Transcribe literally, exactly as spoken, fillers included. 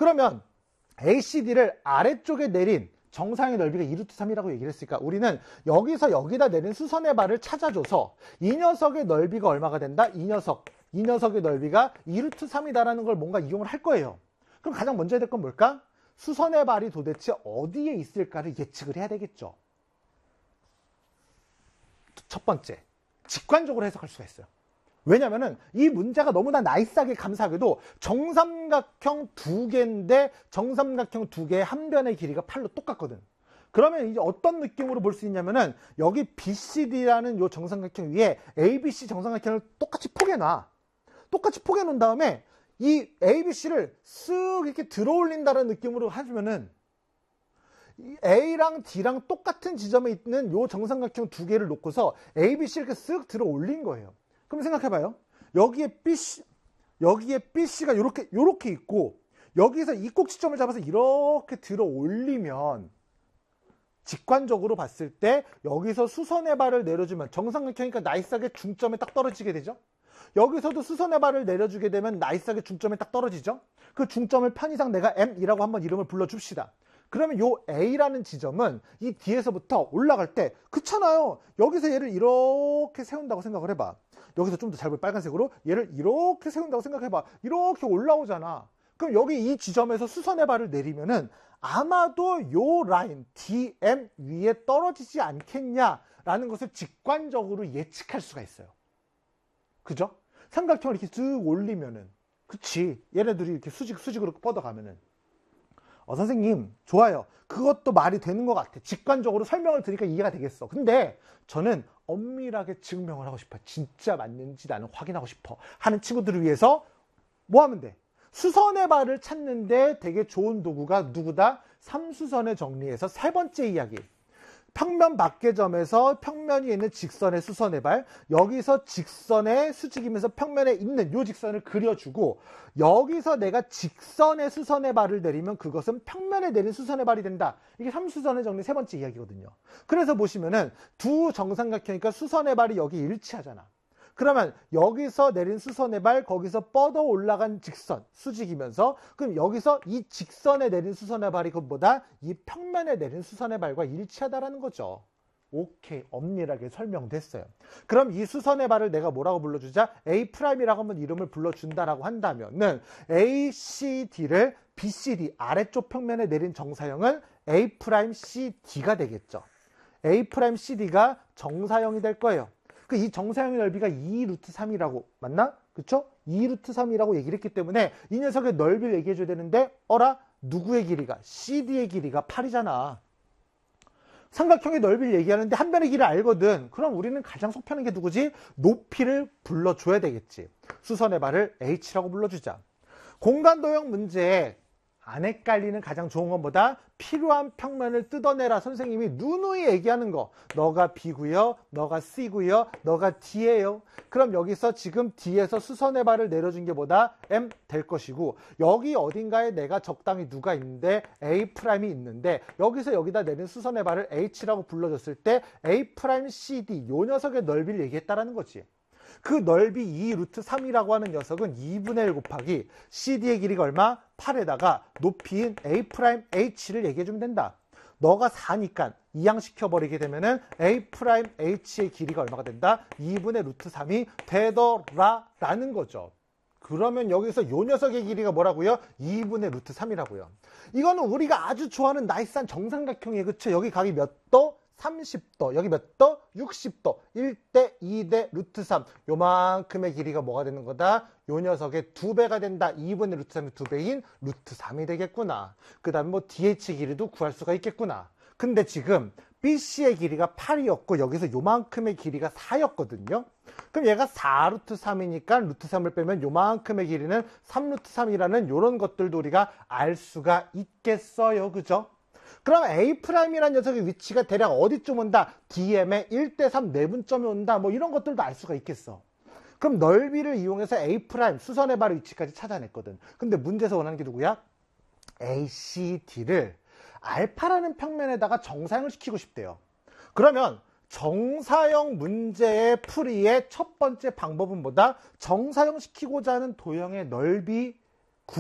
그러면 에이씨디를 아래쪽에 내린 정사형의 넓이가 이 루트 삼이라고 얘기를 했으니까 우리는 여기서 여기다 내린 수선의 발을 찾아줘서 이 녀석의 넓이가 얼마가 된다? 이 녀석, 이 녀석의 넓이가 이 루트 삼이다라는 걸 뭔가 이용을 할 거예요. 그럼 가장 먼저 해야 될 건 뭘까? 수선의 발이 도대체 어디에 있을까를 예측을 해야 되겠죠. 첫 번째, 직관적으로 해석할 수가 있어요. 왜냐면은 이 문제가 너무나 나이스하게 감사하게도 정삼각형 두 개인데 정삼각형 두 개의 한 변의 길이가 팔로 똑같거든. 그러면 이제 어떤 느낌으로 볼 수 있냐면은 여기 비씨디라는 요 정삼각형 위에 에이비씨 정삼각형을 똑같이 포개놔. 똑같이 포개놓은 다음에 이 에이비씨를 쓱 이렇게 들어 올린다는 느낌으로 하면은 A랑 D랑 똑같은 지점에 있는 요 정삼각형 두 개를 놓고서 에이비씨를 이렇게 쓱 들어 올린 거예요. 그럼 생각해봐요. 여기에 비씨, 여기에 비씨가 요렇게, 요렇게 있고, 여기서 이 꼭지점을 잡아서 이렇게 들어 올리면, 직관적으로 봤을 때, 여기서 수선의 발을 내려주면, 정삼각형이니까 나이스하게 중점에 딱 떨어지게 되죠? 여기서도 수선의 발을 내려주게 되면 나이스하게 중점에 딱 떨어지죠? 그 중점을 편의상 내가 M이라고 한번 이름을 불러줍시다. 그러면 요 A라는 지점은 이 D에서부터 올라갈 때, 그렇잖아요. 여기서 얘를 이렇게 세운다고 생각을 해봐. 여기서 좀 더 잘 보여 빨간색으로 얘를 이렇게 세운다고 생각해봐. 이렇게 올라오잖아. 그럼 여기 이 지점에서 수선의 발을 내리면은 아마도 요 라인 디엠 위에 떨어지지 않겠냐라는 것을 직관적으로 예측할 수가 있어요. 그죠? 삼각형을 이렇게 쭉 올리면은, 그치? 얘네들이 이렇게 수직 수직으로 뻗어가면은, 어 선생님 좋아요. 그것도 말이 되는 것 같아. 직관적으로 설명을 드리니까 이해가 되겠어. 근데 저는 엄밀하게 증명을 하고 싶어. 진짜 맞는지 나는 확인하고 싶어 하는 친구들을 위해서 뭐 하면 돼? 수선의 발을 찾는데 되게 좋은 도구가 누구다? 삼수선의 정리에서 세 번째 이야기. 평면 밖의점에서 평면이 있는 직선의 수선의 발, 여기서 직선의 수직이면서 평면에 있는 요 직선을 그려주고, 여기서 내가 직선의 수선의 발을 내리면 그것은 평면에 내린 수선의 발이 된다. 이게 삼수선의 정리 세 번째 이야기거든요. 그래서 보시면은 두 정삼각형이니까 수선의 발이 여기 일치하잖아. 그러면 여기서 내린 수선의 발, 거기서 뻗어 올라간 직선, 수직이면서, 그럼 여기서 이 직선에 내린 수선의 발이 그것보다 이 평면에 내린 수선의 발과 일치하다라는 거죠. 오케이, 엄밀하게 설명됐어요. 그럼 이 수선의 발을 내가 뭐라고 불러주자? A'이라고 한번 이름을 불러준다라고 한다면은 에이씨디를 비씨디 아래쪽 평면에 내린 정사형은 A'CD가 되겠죠. A'CD가 정사형이 될 거예요. 그 이 정사형의 넓이가 이 루트 삼이라고 맞나? 그쵸? 이 루트 삼이라고 얘기를 했기 때문에 이 녀석의 넓이를 얘기해줘야 되는데 어라? 누구의 길이가? 씨디의 길이가 팔이잖아. 삼각형의 넓이를 얘기하는데 한 변의 길이를 알거든. 그럼 우리는 가장 속 편한 게 누구지? 높이를 불러줘야 되겠지. 수선의 발을 H라고 불러주자. 공간도형 문제에 안 헷갈리는 가장 좋은 것보다 필요한 평면을 뜯어내라 선생님이 누누이 얘기하는 거. 너가 B고요, 너가 C고요, 너가 D예요. 그럼 여기서 지금 D에서 수선의 발을 내려준 게 뭐다? M 될 것이고, 여기 어딘가에 내가 적당히 누가 있는데 A'이 있는데 여기서 여기다 내린 수선의 발을 H라고 불러줬을 때 A'CD 요 녀석의 넓이를 얘기했다라는 거지. 그 넓이 이 루트 삼이라고 하는 녀석은 이분의 일 곱하기 씨디의 길이가 얼마? 팔에다가 높이인 A'H를 얘기해주면 된다. 너가 사니까 이항시켜버리게 되면은 A'H의 길이가 얼마가 된다? 이분의 루트 삼이 되더라라는 거죠. 그러면 여기서 요 녀석의 길이가 뭐라고요? 이분의 루트 삼이라고요. 이거는 우리가 아주 좋아하는 나이스한 정삼각형이에요. 그쵸? 여기 각이 몇 도? 삼십 도, 여기 몇 도? 육십 도, 일 대 이 대 루트 삼. 요만큼의 길이가 뭐가 되는 거다? 요 녀석의 두 배가 된다. 이분의 루트 삼의 두 배인 루트 삼이 되겠구나. 그 다음에 뭐 디에이치 길이도 구할 수가 있겠구나. 근데 지금 비씨의 길이가 팔이었고 여기서 요만큼의 길이가 사였거든요. 그럼 얘가 사 루트 삼이니까 루트 삼을 빼면 요만큼의 길이는 삼 루트 삼이라는 요런 것들도 우리가 알 수가 있겠어요. 그죠? 그럼 A'이라는 녀석의 위치가 대략 어디쯤 온다? 디엠의 일 대 삼 내분점이 온다. 뭐 이런 것들도 알 수가 있겠어. 그럼 넓이를 이용해서 A' 수선의 발 위치까지 찾아냈거든. 근데 문제에서 원하는 게 누구야? 에이씨디를 알파라는 평면에다가 정사형을 시키고 싶대요. 그러면 정사형 문제의 풀이의 첫 번째 방법은 뭐다? 정사형 시키고자 하는 도형의 넓이